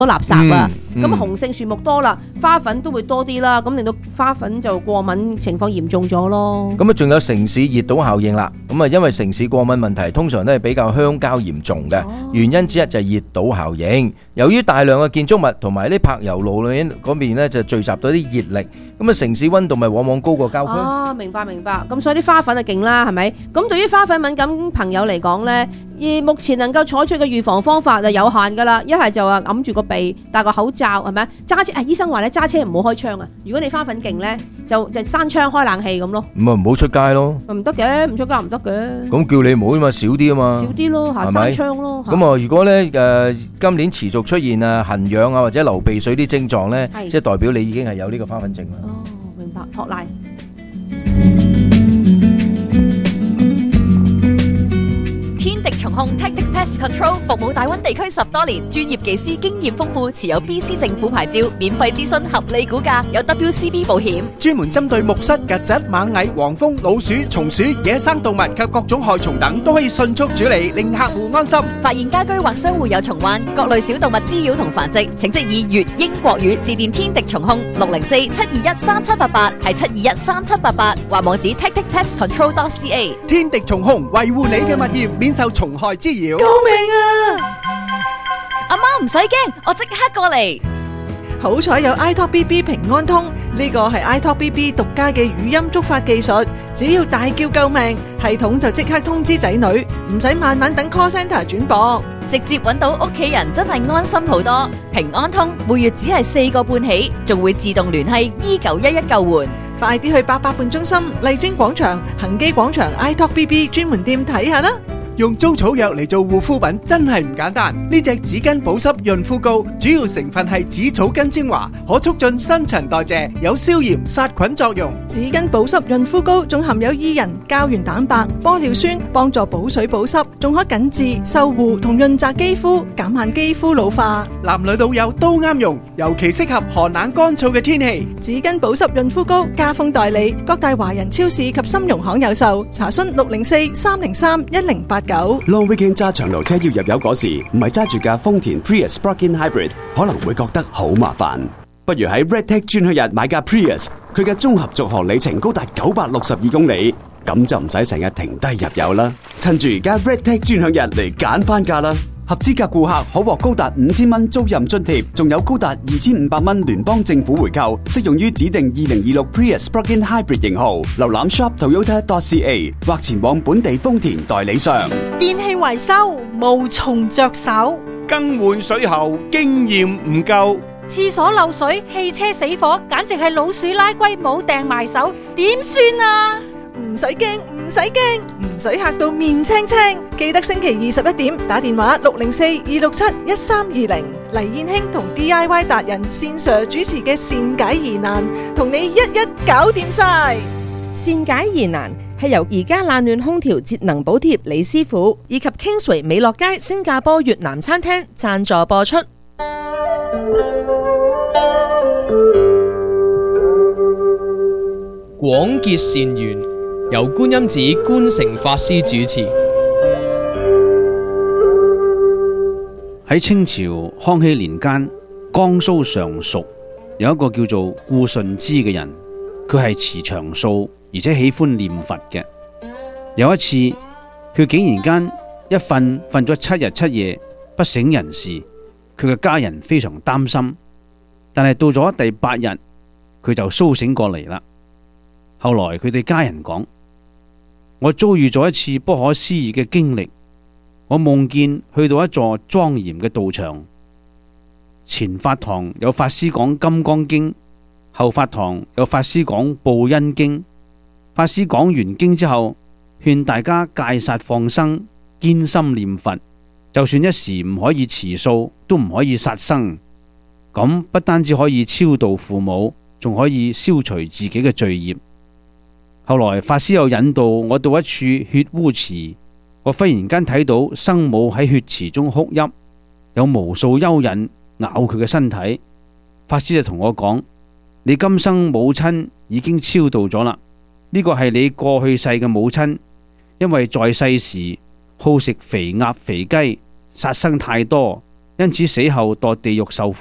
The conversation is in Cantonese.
多垃圾啊，咁雄性樹木多啦，花粉都會多啲啦，咁令到花粉就過敏情況嚴重咗咯。 咁啊，仲有城市熱島效應啦。咁啊，因為城市過敏問題通常都係比較鄉郊嚴重嘅，原因之一就係熱島效應。由於大量嘅建築物同埋啲柏油路裏面嗰邊咧就聚集到啲熱力，咁啊城市溫度咪往往高過郊區。 哦，明白。咁所以啲花粉就勁啦，係咪？咁對於花粉敏感朋友嚟講呢，而目前能夠採取嘅預防方法就有限噶啦，一係就話揞住個鼻，戴個口罩，係咪？揸車醫生話咧揸車唔好開窗啊！如果你花粉勁呢，就閂窗開冷氣咁咯。 咁啊唔好出街咯。 唔得嘅，唔出街唔得嘅。 咁叫你唔好啊嘛，少啲啊嘛。 少啲咯，閂窗咯。 咁啊，如果咧今年持續出現啊痕癢啊或者流鼻水啲症狀咧，即係代表你已經係有呢個花粉症啦。 哦，明白。托賴。 天敵蟲控 Tactic Pest Control 服務大灣地區10多年，專業技師經驗豐富，持有 BC 政府牌照，免費諮詢，合理估價，有 WCB 保險， 專門針對木虱、曱甴、螞蟻、黃蜂、老鼠、松鼠、野生動物及各種害蟲等，都可以迅速處理，令客戶安心。 發現家居或商戶有蟲患、各類小動物滋擾同繁殖，請即以粵英國語致電天敵蟲控604-721-3788，係721-3788，或網址 tacticpestcontrol.ca。 天敵蟲控維護你嘅物業，免受蟲害滋擾。 救命啊！ 阿媽唔使驚，我即刻過嚟。 好彩有 iTalk BB 平安通，呢個係 iTalk BB 獨家嘅語音觸發技術，只要大叫救命，系統就即刻通知仔女，唔使慢慢等 call center 轉播， 直接揾到屋企人真係安心好多。平安通每月只係4個半起，仲會自動聯繫2911救援。 快啲去88半中心、麗晶廣場、恒基廣場 iTalk BB 專門店睇下啦。 用中草藥嚟做護膚品真係唔簡單。呢隻紙巾保濕潤膚膏主要成分係紫草根精華，可促進新陳代謝，有消炎殺菌作用。 紙巾保濕潤膚膏仲含有伊人、膠原蛋白、玻尿酸，幫助補水補濕，仲可緊緻、修護同潤澤肌膚，減慢肌膚老化。 男女老幼都啱用，尤其適合寒冷乾燥嘅天氣。 紙巾保濕潤膚膏家豐代理，各大華人超市及金融行有售，查詢604-303-1089。 Long weekend 揸長途車要入油嗰時，唔係揸住架豐田 Prius Plug-in Hybrid， 可能會覺得好麻煩。不如喺 Redtech 專享日買架 Prius， 佢嘅綜合續航里程高達962公里，咁就唔使成日停低入油啦。趁住而家 Redtech 專享日嚟揀翻價啦！合資格顧客可獲高達5000蚊租賃津貼，仲有高達2500蚊聯邦政府回購，適用於指定2026 Prius Plug-in Hybrid 型號。瀏覽 shop.toyota.ca 或前往本地豐田代理商。 電器維修無從着手， 更換水喉經驗唔夠， 廁所漏水、汽車死火，簡直係老鼠拉龜冇掟埋手，點算啊？ 唔使驚，唔使驚，唔使嚇到面青青。記得星期21點打電話604-267-1320，黎燕卿同 DIY 達人線上主持嘅善解疑難，同你一一搞掂晒。 善解疑難係由而家冷暖空調節能補貼李師傅以及 Kingsway 美樂街新加坡越南餐廳贊助播出。 廣結善緣，由觀音寺觀誠法師主持。 喺清朝康熙年間，江蘇常熟有一個叫做顧順之嘅人，佢係持長素，而且喜歡念佛嘅。有一次，佢竟然間一瞓咗7日7夜不省人事，佢嘅家人非常擔心。但係到咗第8日，佢就蘇醒過嚟啦。後來佢哋家人講：我遭遇咗一次不可思議嘅經歷，我夢見去到一座莊嚴嘅道場，前法堂有法師講《金剛經》，後法堂有法師講《報恩經》。法師講完經之後，勸大家戒殺放生，堅心念佛，就算一時唔可以持素，都唔可以殺生。咁不單止可以超度父母，仲可以消除自己嘅罪孽。後來法師又引導我到一處血污池，我忽然間睇到生母喺血池中哭泣，有無數蚯蚓咬佢嘅身體。法師就同我講：你今生母親已經超度咗啦，呢個係你過去世嘅母親，因為在世時好食肥鴨肥雞，殺生太多， 因此死後墮地獄受苦。